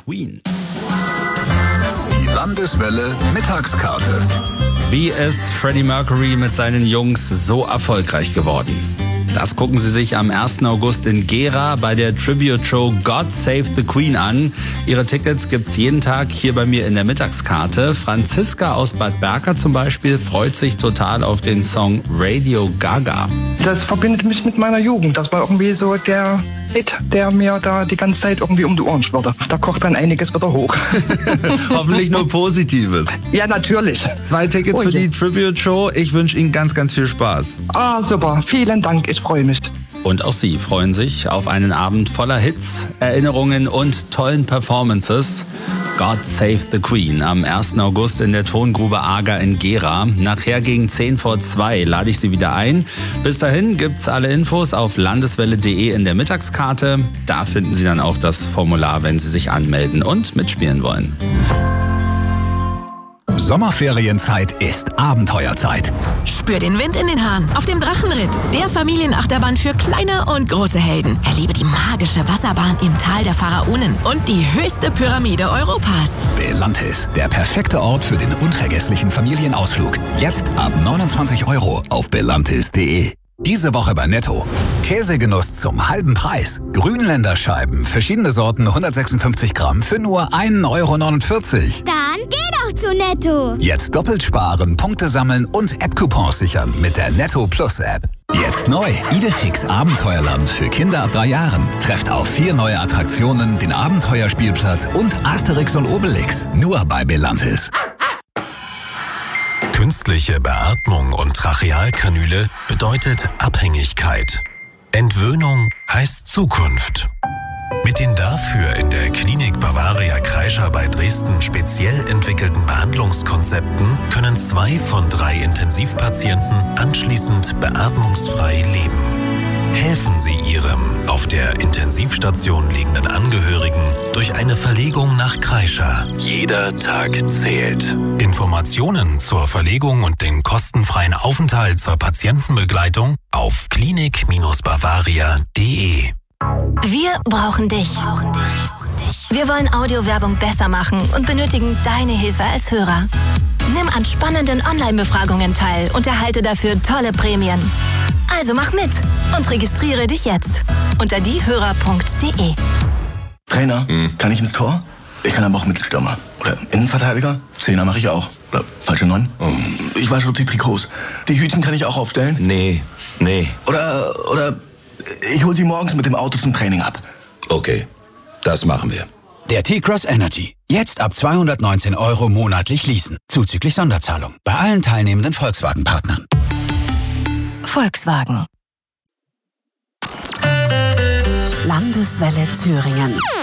Queen. Die Landeswelle Mittagskarte. Wie ist Freddie Mercury mit seinen Jungs so erfolgreich geworden? Das gucken Sie sich am 1. August in Gera bei der Tribute-Show God Save the Queen an. Ihre Tickets gibt's jeden Tag hier bei mir in der Mittagskarte. Franziska aus Bad Berka zum Beispiel freut sich total auf den Song Radio Gaga. Das verbindet mich mit meiner Jugend. Das war irgendwie so der Hit, der mir da die ganze Zeit irgendwie um die Ohren schwirrte. Da kocht dann einiges wieder hoch. Hoffentlich nur Positives. Ja, natürlich. 2 Tickets für die Tribute-Show. Ich wünsche Ihnen ganz, ganz viel Spaß. Ah, super. Vielen Dank. Ich freue mich. Und auch Sie freuen sich auf einen Abend voller Hits, Erinnerungen und tollen Performances. God Save the Queen am 1. August in der Tongrube Ager in Gera. Nachher gegen 1:10 lade ich Sie wieder ein. Bis dahin gibt's alle Infos auf landeswelle.de in der Mittagskarte. Da finden Sie dann auch das Formular, wenn Sie sich anmelden und mitspielen wollen. Sommerferienzeit ist Abenteuerzeit. Spür den Wind in den Haaren auf dem Drachenritt, der Familienachterbahn für kleine und große Helden. Erlebe die magische Wasserbahn im Tal der Pharaonen und die höchste Pyramide Europas. Belantis, der perfekte Ort für den unvergesslichen Familienausflug. Jetzt ab 29 € auf belantis.de. Diese Woche bei Netto. Käsegenuss zum halben Preis. Grünländerscheiben, verschiedene Sorten, 156 Gramm für nur 1,49 €. Dann geh doch zu Netto. Jetzt doppelt sparen, Punkte sammeln und App-Coupons sichern mit der Netto Plus App. Jetzt neu. Idefix Abenteuerland für Kinder ab 3 Jahren. Trefft auf 4 neue Attraktionen, den Abenteuerspielplatz und Asterix und Obelix. Nur bei Belantis. Künstliche Beatmung und Trachealkanüle bedeutet Abhängigkeit. Entwöhnung heißt Zukunft. Mit den dafür in der Klinik Bavaria Kreischer bei Dresden speziell entwickelten Behandlungskonzepten können 2 von 3 Intensivpatienten anschließend beatmungsfrei leben. Helfen Sie Ihrem auf der Intensivstation liegenden Angehörigen durch eine Verlegung nach Kreischer. Jeder Tag zählt. Informationen zur Verlegung und den kostenfreien Aufenthalt zur Patientenbegleitung auf klinik-bavaria.de. Wir brauchen dich. Wir wollen Audiowerbung besser machen und benötigen deine Hilfe als Hörer. Nimm an spannenden Online-Befragungen teil und erhalte dafür tolle Prämien. Also mach mit und registriere dich jetzt unter diehörer.de. Trainer, kann ich ins Tor? Ich kann aber auch Mittelstürmer. Oder Innenverteidiger? 10er mache ich auch. Oder falsche 9? Ich wasche die Trikots. Die Hütchen kann ich auch aufstellen? Nee. Oder ich hol sie morgens mit dem Auto zum Training ab. Okay, das machen wir. Der T-Cross Energy. Jetzt ab 219 € monatlich leasen. Zuzüglich Sonderzahlung. Bei allen teilnehmenden Volkswagen-Partnern. Volkswagen. Landeswelle Thüringen.